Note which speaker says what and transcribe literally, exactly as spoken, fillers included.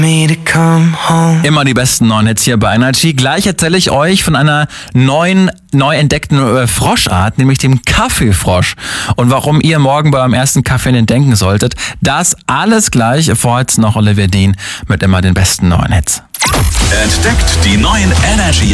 Speaker 1: Immer die besten neuen Hits hier bei Energy. Gleich erzähle ich euch von einer neuen, neu entdeckten äh, Froschart, nämlich dem Kaffeefrosch. Und warum ihr morgen beim ersten Kaffee den denken solltet. Das alles gleich. Vorher jetzt noch Olivia Dean mit immer den besten neuen Hits.
Speaker 2: Entdeckt die neuen Energy